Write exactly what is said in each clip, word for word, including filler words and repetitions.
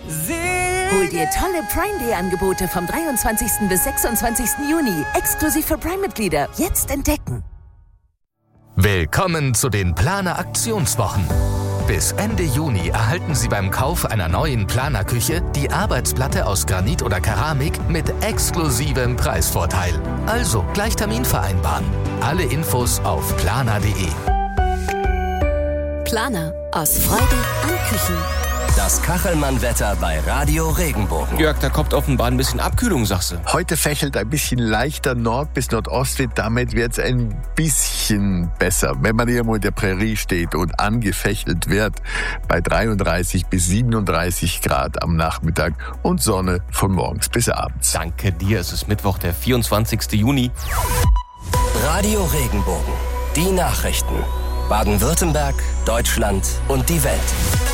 Hol dir tolle Prime Day Angebote vom dreiundzwanzigsten bis sechsundzwanzigsten Juni. Exklusiv für Prime-Mitglieder. Jetzt entdecken. Willkommen zu den Planer Aktionswochen. Bis Ende Juni erhalten Sie beim Kauf einer neuen Planer-Küche die Arbeitsplatte aus Granit oder Keramik mit exklusivem Preisvorteil. Also gleich Termin vereinbaren. Alle Infos auf planer punkt de. Planer. Aus Freude an Küchen. Das Kachelmann-Wetter bei Radio Regenbogen. Jörg, da kommt offenbar ein bisschen Abkühlung, sagst du. Heute fächelt ein bisschen leichter Nord- bis Nordostwind. Damit wird es ein bisschen besser. Wenn man irgendwo in der Prärie steht und angefächelt wird, bei dreiunddreißig bis siebenunddreißig Grad am Nachmittag und Sonne von morgens bis abends. Danke dir, es ist Mittwoch, der vierundzwanzigsten Juni. Radio Regenbogen. Die Nachrichten. Baden-Württemberg, Deutschland und die Welt.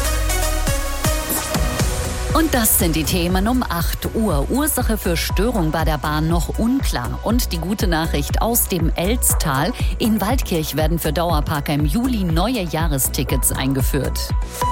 Und das sind die Themen um acht Uhr. Ursache für Störung bei der Bahn noch unklar. Und die gute Nachricht aus dem Elztal. In Waldkirch werden für Dauerparker im Juli neue Jahrestickets eingeführt.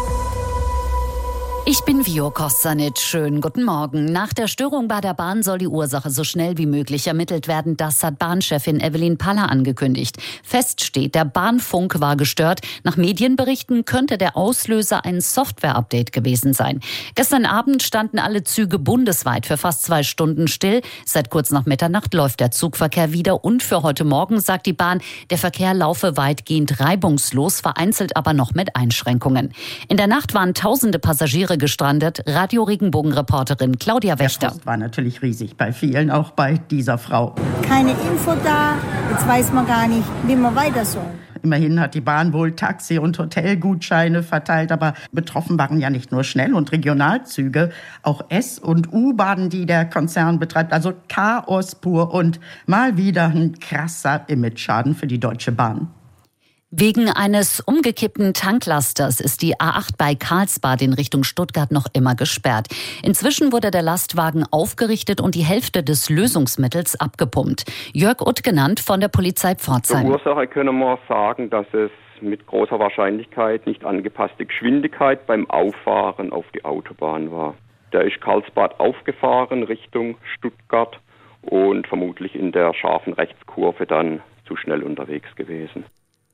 Ich bin Vio Kostanic. Schönen guten Morgen. Nach der Störung bei der Bahn soll die Ursache so schnell wie möglich ermittelt werden. Das hat Bahnchefin Evelyn Paller angekündigt. Fest steht, der Bahnfunk war gestört. Nach Medienberichten könnte der Auslöser ein Software-Update gewesen sein. Gestern Abend standen alle Züge bundesweit für fast zwei Stunden still. Seit kurz nach Mitternacht läuft der Zugverkehr wieder. Und für heute Morgen sagt die Bahn, der Verkehr laufe weitgehend reibungslos, vereinzelt aber noch mit Einschränkungen. In der Nacht waren tausende Passagiere gestrandet. Radio Regenbogen-Reporterin Claudia Wächter. Der Frust war natürlich riesig bei vielen, auch bei dieser Frau. Keine Info da, jetzt weiß man gar nicht, wie man weiter soll. Immerhin hat die Bahn wohl Taxi- und Hotelgutscheine verteilt, aber betroffen waren ja nicht nur Schnell- und Regionalzüge, auch S- und U-Bahnen, die der Konzern betreibt. Also Chaos pur und mal wieder ein krasser Imageschaden für die Deutsche Bahn. Wegen eines umgekippten Tanklasters ist die A acht bei Karlsbad in Richtung Stuttgart noch immer gesperrt. Inzwischen wurde der Lastwagen aufgerichtet und die Hälfte des Lösungsmittels abgepumpt. Jörg Utt genannt von der Polizei Pforzheim. Zur Ursache können wir sagen, dass es mit großer Wahrscheinlichkeit nicht angepasste Geschwindigkeit beim Auffahren auf die Autobahn war. Der ist Karlsbad aufgefahren Richtung Stuttgart und vermutlich in der scharfen Rechtskurve dann zu schnell unterwegs gewesen.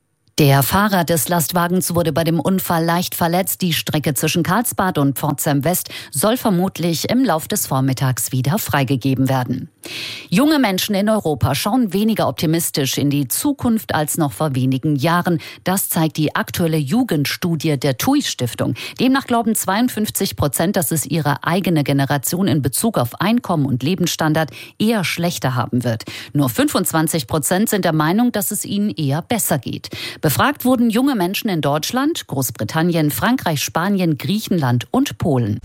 Der Fahrer des Lastwagens wurde bei dem Unfall leicht verletzt. Die Strecke zwischen Karlsbad und Pforzheim West soll vermutlich im Lauf des Vormittags wieder freigegeben werden. Junge Menschen in Europa schauen weniger optimistisch in die Zukunft als noch vor wenigen Jahren. Das zeigt die aktuelle Jugendstudie der T U I-Stiftung. Demnach glauben zweiundfünfzig Prozent, dass es ihre eigene Generation in Bezug auf Einkommen und Lebensstandard eher schlechter haben wird. Nur fünfundzwanzig Prozent sind der Meinung, dass es ihnen eher besser geht. Befragt wurden junge Menschen in Deutschland, Großbritannien, Frankreich, Spanien, Griechenland und Polen.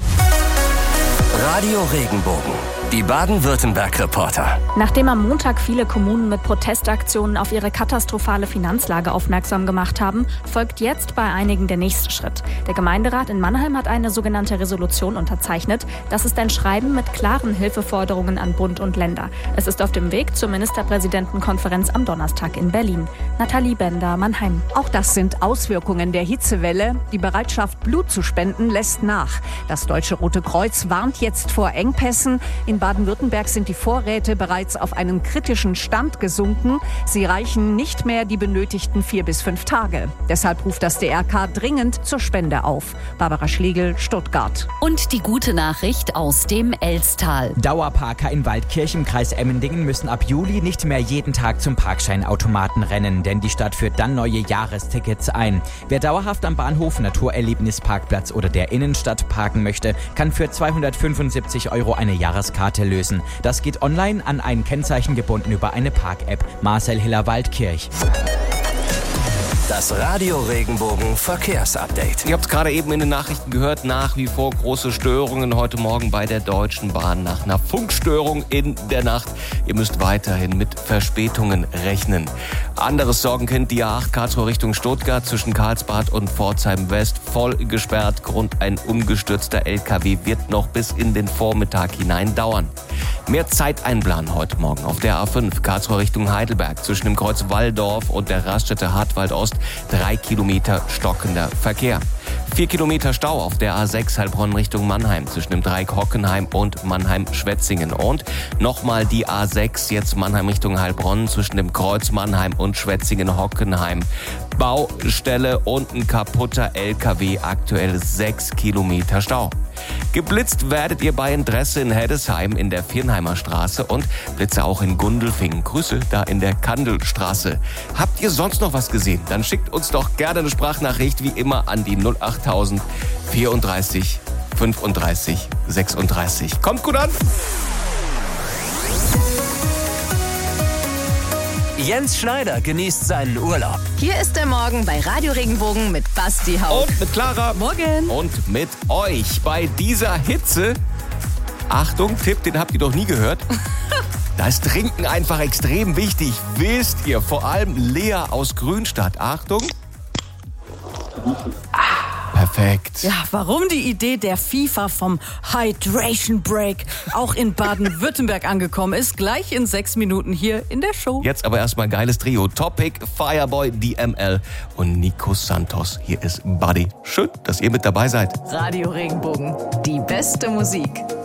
Radio Regenbogen. Die Baden-Württemberg-Reporter. Nachdem am Montag viele Kommunen mit Protestaktionen auf ihre katastrophale Finanzlage aufmerksam gemacht haben, folgt jetzt bei einigen der nächste Schritt. Der Gemeinderat in Mannheim hat eine sogenannte Resolution unterzeichnet. Das ist ein Schreiben mit klaren Hilfeforderungen an Bund und Länder. Es ist auf dem Weg zur Ministerpräsidentenkonferenz am Donnerstag in Berlin. Nathalie Bender, Mannheim. Auch das sind Auswirkungen der Hitzewelle. Die Bereitschaft, Blut zu spenden, lässt nach. Das Deutsche Rote Kreuz warnt jetzt vor Engpässen. In Baden-Württemberg sind die Vorräte bereits auf einen kritischen Stand gesunken. Sie reichen nicht mehr die benötigten vier bis fünf Tage. Deshalb ruft das D R K dringend zur Spende auf. Barbara Schlegel, Stuttgart. Und die gute Nachricht aus dem Elztal. Dauerparker in Waldkirch im Kreis Emmendingen müssen ab Juli nicht mehr jeden Tag zum Parkscheinautomaten rennen, denn die Stadt führt dann neue Jahrestickets ein. Wer dauerhaft am Bahnhof, Naturerlebnisparkplatz oder der Innenstadt parken möchte, kann für zweihundertfünfundsiebzig Euro eine Jahreskarte lösen. Das geht online an ein Kennzeichen gebunden über eine Park-App. Marcel Hiller, Waldkirch. Das Radio Regenbogen Verkehrsupdate. Ihr habt es gerade eben in den Nachrichten gehört, nach wie vor große Störungen heute Morgen bei der Deutschen Bahn nach einer Funkstörung in der Nacht. Ihr müsst weiterhin mit Verspätungen rechnen. Anderes Sorgenkind, die A acht Karlsruhe Richtung Stuttgart zwischen Karlsbad und Pforzheim West voll gesperrt. Grund ein umgestürzter L K W wird noch bis in den Vormittag hinein dauern. Mehr Zeit einplanen heute Morgen auf der A fünf Karlsruhe Richtung Heidelberg zwischen dem Kreuz Walldorf und der Raststätte Hartwald Ost. drei Kilometer stockender Verkehr. Vier Kilometer Stau auf der A sechs Heilbronn Richtung Mannheim zwischen dem Dreieck Hockenheim und Mannheim-Schwetzingen. Und nochmal die A sechs jetzt Mannheim Richtung Heilbronn zwischen dem Kreuz Mannheim und Schwetzingen-Hockenheim. Baustelle und ein kaputter L K W, aktuell sechs Kilometer Stau. Geblitzt werdet ihr bei Interesse in Heddesheim in der Viernheimer Straße und Blitze auch in Gundelfingen. Grüße da in der Kandelstraße. Habt ihr sonst noch was gesehen? Dann schickt uns doch gerne eine Sprachnachricht wie immer an die null acht null null vierunddreißig fünfunddreißig sechsunddreißig. Kommt gut an! Jens Schneider genießt seinen Urlaub. Hier ist der Morgen bei Radio Regenbogen mit Basti Haug. Und mit Clara. Morgen. Und mit euch bei dieser Hitze. Achtung, Tipp, den habt ihr doch nie gehört. Da ist Trinken einfach extrem wichtig. Wisst ihr, vor allem Lea aus Grünstadt. Achtung. Perfekt. Ja, warum die Idee der FIFA vom Hydration Break auch in Baden-Württemberg angekommen ist, gleich in sechs Minuten hier in der Show. Jetzt aber erstmal geiles Trio. Topic, Fireboy, D M L und Nico Santos. Hier ist Buddy. Schön, dass ihr mit dabei seid. Radio Regenbogen, die beste Musik.